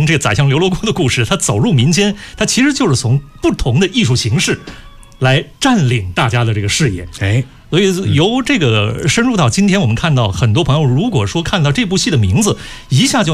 这个宰相刘罗锅的故事，它走入民间，它其实就是从不同的艺术形式来占领大家的这个视野。所以由这个深入到今天，我们看到很多朋友如果说看到这部戏的名字，一下就